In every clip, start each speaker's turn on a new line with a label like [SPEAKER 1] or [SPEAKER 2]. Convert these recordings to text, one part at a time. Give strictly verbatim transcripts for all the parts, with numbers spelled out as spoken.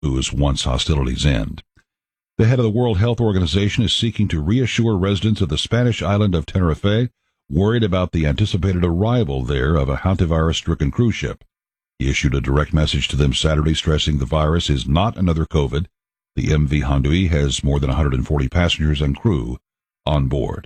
[SPEAKER 1] once hostilities end. The head of the World Health Organization is seeking to reassure residents of the Spanish island of Tenerife worried about the anticipated arrival there of a hantavirus-stricken cruise ship. He issued a direct message to them Saturday stressing the virus is not another COVID. The M V Handui has more than one hundred forty passengers and crew on board.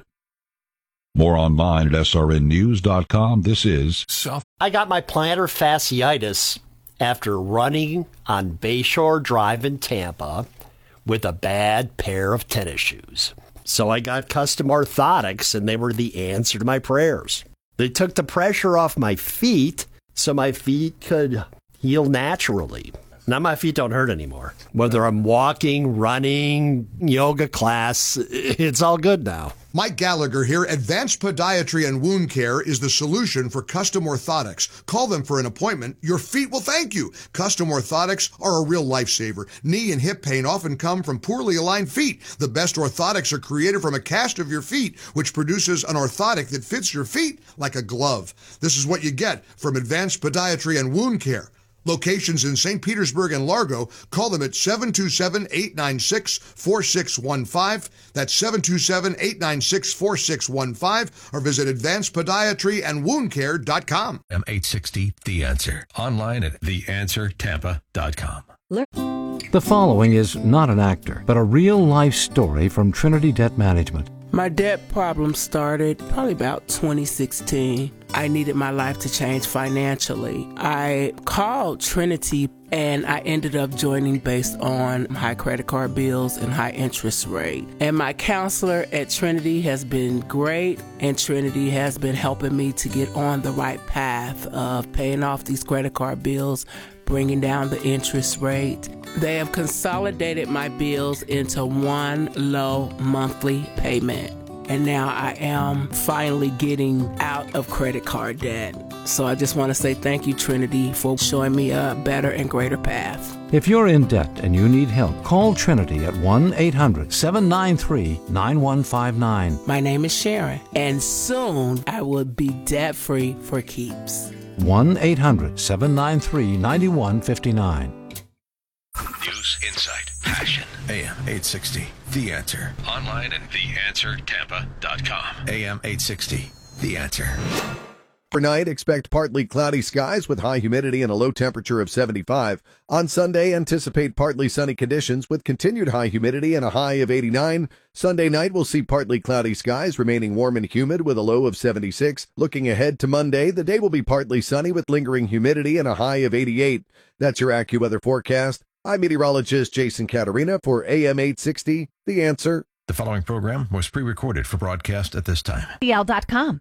[SPEAKER 1] More online at S R N news dot com. This is...
[SPEAKER 2] I got my plantar fasciitis after running on Bayshore Drive in Tampa with a bad pair of tennis shoes. So I got custom orthotics, and they were the answer to my prayers. They took the pressure off my feet so my feet could heal naturally. Now my feet don't hurt anymore. Whether I'm walking, running, yoga class, it's all good now.
[SPEAKER 3] Mike Gallagher here. Advanced Podiatry and Wound Care is the solution for custom orthotics. Call them for an appointment. Your feet will thank you. Custom orthotics are a real lifesaver. Knee and hip pain often come from poorly aligned feet. The best orthotics are created from a cast of your feet, which produces an orthotic that fits your feet like a glove. This is what you get from Advanced Podiatry and Wound Care. Locations in Saint Petersburg and Largo. Call them at seven two seven, eight nine six, four six one five. That's seven two seven, eight nine six, four six one five. Or visit advanced podiatry and wound care dot com.
[SPEAKER 4] A M eight sixty, The Answer. Online at the answer tampa dot com.
[SPEAKER 5] The following is not an actor, but a real-life story from Trinity Debt Management.
[SPEAKER 6] My debt problem started probably about twenty sixteen. I needed my life to change financially. I called Trinity and I ended up joining based on high credit card bills and high interest rate. And my counselor at Trinity has been great, and Trinity has been helping me to get on the right path of paying off these credit card bills, bringing down the interest rate. They have consolidated my bills into one low monthly payment. And now I am finally getting out of credit card debt. So I just want to say thank you, Trinity, for showing me a better and greater path.
[SPEAKER 5] If you're in debt and you need help, call Trinity at one eight hundred, seven nine three, nine one five nine.
[SPEAKER 6] My name is Sharon, and soon I will be debt-free for keeps.
[SPEAKER 5] one eight hundred, seven nine three, nine one five nine.
[SPEAKER 4] News, insight, passion. A M eight sixty, The Answer. Online at the answer tampa dot com. A M eight sixty, The Answer.
[SPEAKER 7] Overnight, expect partly cloudy skies with high humidity and a low temperature of seventy-five. On Sunday, anticipate partly sunny conditions with continued high humidity and a high of eighty-nine. Sunday night, we'll see partly cloudy skies remaining warm and humid with a low of seventy-six. Looking ahead to Monday, the day will be partly sunny with lingering humidity and a high of eighty-eight. That's your AccuWeather forecast. I'm meteorologist Jason Caterina for A M eight sixty, The Answer.
[SPEAKER 4] The following program was pre-recorded for broadcast at this time.
[SPEAKER 8] B L dot com.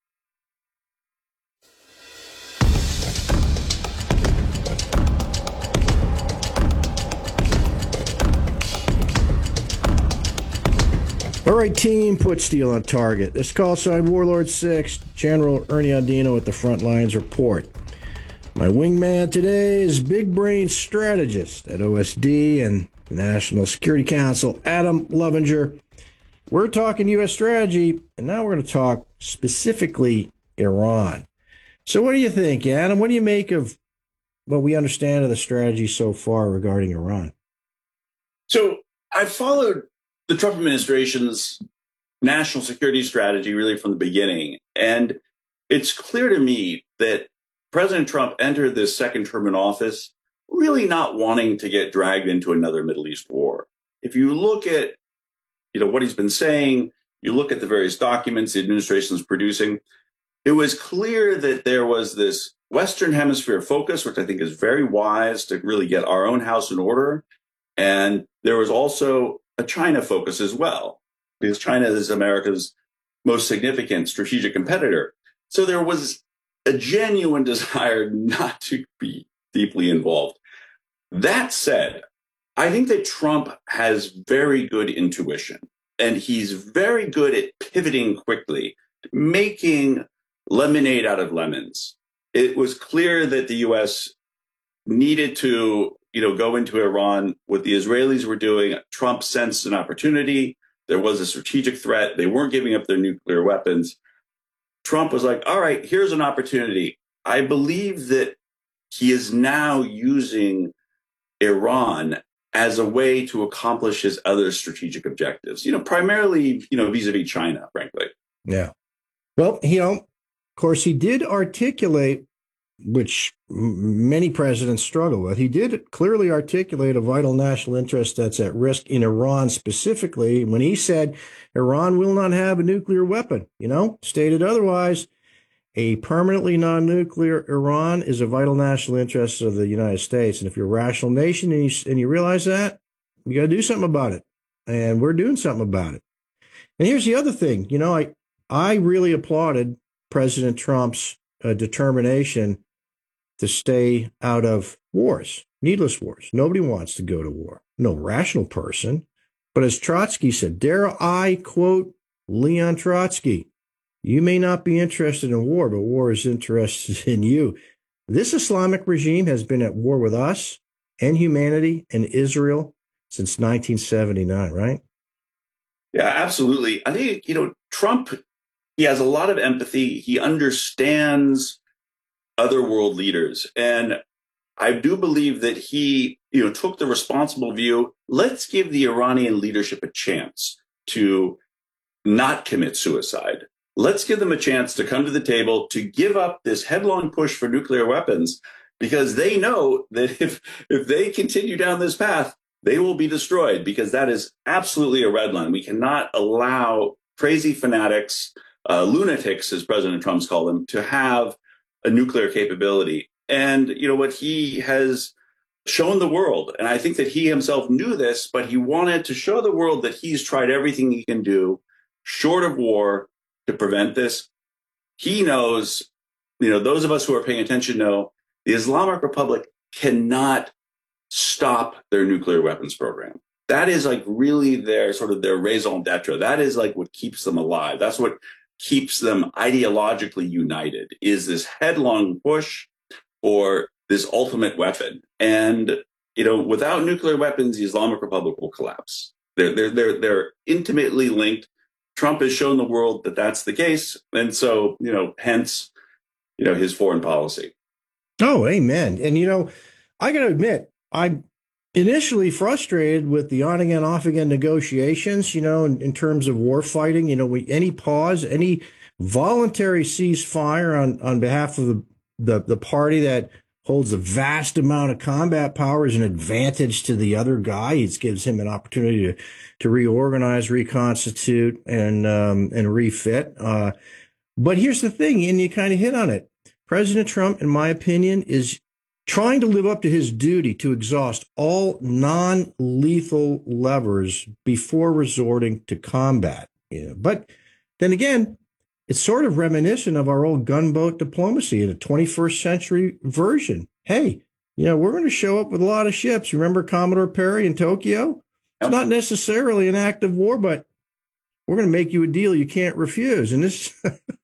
[SPEAKER 9] All right, team, put steel on target. This call sign Warlord six, General Ernie Andino at the front lines report. My wingman today is big brain strategist at O S D and the National Security Council, Adam Lovinger. We're talking U S strategy, and now we're going to talk specifically Iran. So what do you think, Adam? What do you make of what we understand of the strategy so far regarding Iran?
[SPEAKER 10] So I've followed the Trump administration's national security strategy really from the beginning. And it's clear to me that President Trump entered this second term in office really not wanting to get dragged into another Middle East war. If you look at, you know, what he's been saying, you look at the various documents the administration is producing, it was clear that there was this Western Hemisphere focus, which I think is very wise to really get our own house in order. And there was also a China focus as well, because China is America's most significant strategic competitor. So there was a genuine desire not to be deeply involved. That said, I think that Trump has very good intuition, and he's very good at pivoting quickly, making lemonade out of lemons. It was clear that the U S needed to, you know, go into Iran. What the Israelis were doing, Trump sensed an opportunity. There was a strategic threat. They weren't giving up their nuclear weapons. Trump was like, all right, here's an opportunity. I believe that he is now using Iran as a way to accomplish his other strategic objectives, you know, primarily, you know, vis-a-vis China, frankly.
[SPEAKER 9] Yeah. Well, you know, of course, he did articulate, which m- many presidents struggle with. He did clearly articulate a vital national interest that's at risk in Iran specifically when he said Iran will not have a nuclear weapon. You know, stated otherwise, a permanently non-nuclear Iran is a vital national interest of the United States. And if you're a rational nation and you, and you realize that, you got to do something about it. And we're doing something about it. And here's the other thing. You know, I, I really applauded President Trump's uh, determination to stay out of wars, needless wars. Nobody wants to go to war. No rational person. But as Trotsky said, dare I quote Leon Trotsky, you may not be interested in war, but war is interested in you. This Islamic regime has been at war with us and humanity and Israel since nineteen seventy-nine, right?
[SPEAKER 10] Yeah, absolutely. I think, you know, Trump, he has a lot of empathy. He understands other world leaders. And I do believe that he, you know, took the responsible view. Let's give the Iranian leadership a chance to not commit suicide. Let's give them a chance to come to the table, to give up this headlong push for nuclear weapons, because they know that if, if they continue down this path, they will be destroyed, because that is absolutely a red line. We cannot allow crazy fanatics, uh, lunatics, as President Trump's called them, to have a nuclear capability. And, you know, what he has shown the world, and I think that he himself knew this, but he wanted to show the world that he's tried everything he can do, short of war, to prevent this. He knows, you know, those of us who are paying attention know the Islamic Republic cannot stop their nuclear weapons program. That is like really their sort of their raison d'etre. That is like what keeps them alive. That's what keeps them ideologically united, is this headlong push for this ultimate weapon. And, you know, without nuclear weapons, the Islamic Republic will collapse. They're, they're, they're, they're intimately linked. Trump has shown the world that that's the case. And so, you know, hence, you know, his foreign policy.
[SPEAKER 9] Oh, amen. And, you know, I got to admit, I'm initially frustrated with the on again, off again negotiations, you know, in, in terms of war fighting. You know, we, any pause, any voluntary ceasefire on, on behalf of the, the, the party that holds a vast amount of combat power is an advantage to the other guy. It gives him an opportunity to, to reorganize, reconstitute, and um, and refit. Uh, but here's the thing, and you kind of hit on it. President Trump, in my opinion, is trying to live up to his duty to exhaust all non-lethal levers before resorting to combat. You know, but then again, it's sort of reminiscent of our old gunboat diplomacy in a twenty-first century version. Hey, you know, we're going to show up with a lot of ships. Remember Commodore Perry in Tokyo? It's not necessarily an act of war, but we're going to make you a deal you can't refuse. And this,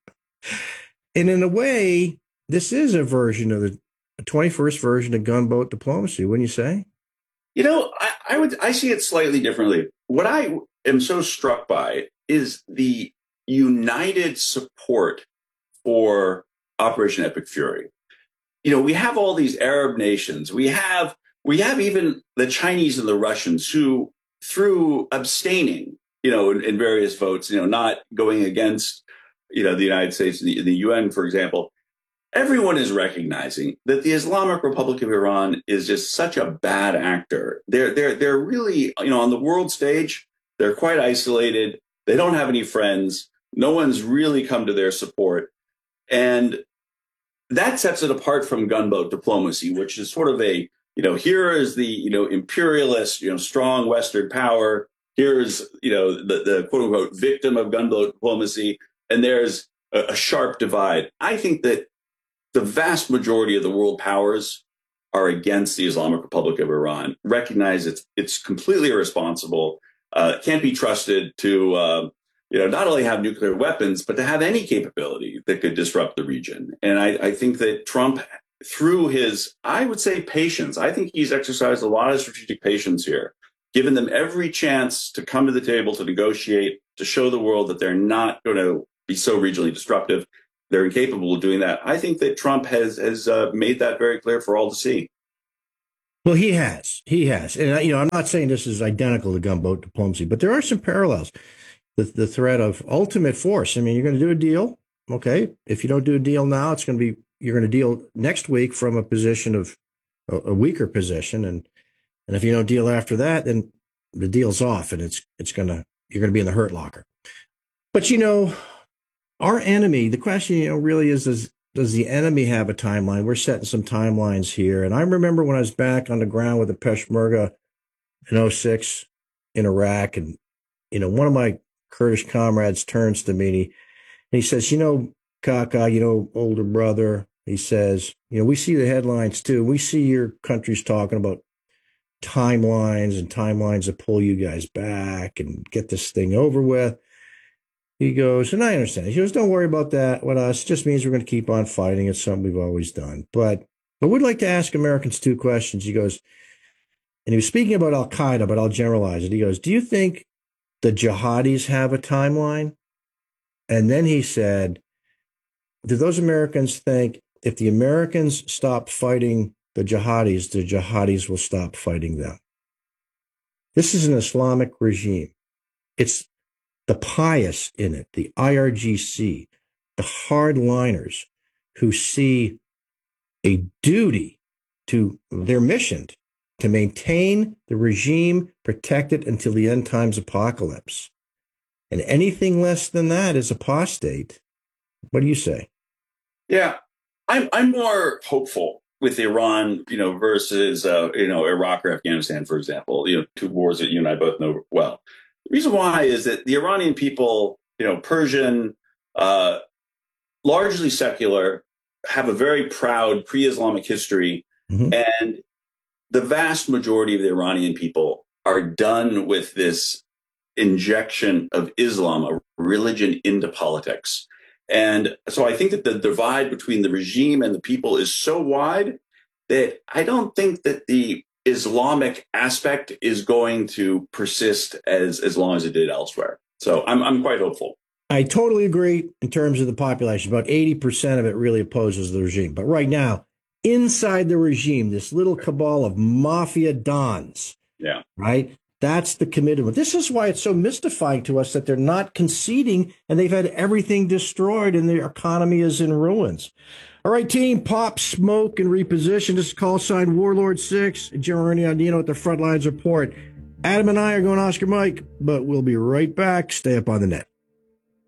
[SPEAKER 9] and in a way, this is a version of the twenty-first version of gunboat diplomacy, wouldn't you say?
[SPEAKER 10] You know, I, I would, I see it slightly differently. What I am so struck by is the united support for Operation Epic Fury. You know, we have all these Arab nations. We have, we have even the Chinese and the Russians who, through abstaining, you know, in, in various votes, you know, not going against, you know, the United States and the, the U N, for example, everyone is recognizing that the Islamic Republic of Iran is just such a bad actor. They're, they're, they're really, you know, on the world stage, they're quite isolated. They don't have any friends. No one's really come to their support. And that sets it apart from gunboat diplomacy, which is sort of a, you know, here is the, you know, imperialist, you know, strong Western power. Here's, you know, the, the quote unquote victim of gunboat diplomacy. And there's a, a sharp divide. I think that the vast majority of the world powers are against the Islamic Republic of Iran, recognize it's, it's completely irresponsible, uh, can't be trusted to, uh, you know, not only have nuclear weapons, but to have any capability that could disrupt the region. And I, I think that Trump, through his, I would say, patience, I think he's exercised a lot of strategic patience here, given them every chance to come to the table, to negotiate, to show the world that they're not going to be so regionally disruptive. They're incapable of doing that. I think that Trump has, has uh, made that very clear for all to see.
[SPEAKER 9] Well, he has. He has. And, you know, I'm not saying this is identical to gunboat diplomacy, but there are some parallels. The, the threat of ultimate force. I mean, you're going to do a deal. Okay. If you don't do a deal now, it's going to be, you're going to deal next week from a position of a, a weaker position. And, and if you don't deal after that, then the deal's off and it's, it's going to, you're going to be in the hurt locker. But, you know, our enemy, the question, you know, really is, is, does the enemy have a timeline? We're setting some timelines here. And I remember when I was back on the ground with the Peshmerga in oh six in Iraq, and, you know, one of my Kurdish comrades turns to me and he, and he says, you know, Kaka, you know, older brother, he says, you know, we see the headlines too. We see your country's talking about timelines and timelines that pull you guys back and get this thing over with. He goes, and I understand. He goes, don't worry about that with us. It just means we're going to keep on fighting. It's something we've always done. But I would like to ask Americans two questions. He goes, and he was speaking about Al-Qaeda, but I'll generalize it. He goes, do you think the jihadis have a timeline? And then he said, do those Americans think if the Americans stop fighting the jihadis, the jihadis will stop fighting them? This is an Islamic regime. It's the pious in it, the I R G C, the hardliners who see a duty to their mission to maintain the regime, protect it until the end times apocalypse. And anything less than that is apostate. What do you say?
[SPEAKER 10] Yeah, I'm I'm more hopeful with Iran, you know, versus uh, you know, Iraq or Afghanistan, for example. You know, two wars that you and I both know well. The reason why is that the Iranian people, you know, Persian, uh, largely secular, have a very proud pre-Islamic history, mm-hmm. and the vast majority of the Iranian people are done with this injection of Islam, a religion, into politics. And so I think that the divide between the regime and the people is so wide that I don't think that the Islamic aspect is going to persist as, as long as it did elsewhere. So I'm I'm quite hopeful.
[SPEAKER 9] I totally agree in terms of the population. About eighty percent of it really opposes the regime. But right now, inside the regime, this little cabal of mafia dons,
[SPEAKER 10] yeah,
[SPEAKER 9] right? That's the commitment. This is why it's so mystifying to us that they're not conceding and they've had everything destroyed and their economy is in ruins. All right, team, pop, smoke, and reposition. This is call sign Warlord six. General Ernie Andino at the Frontlines Report. Adam and I are going Oscar Mike, but we'll be right back. Stay up on the net.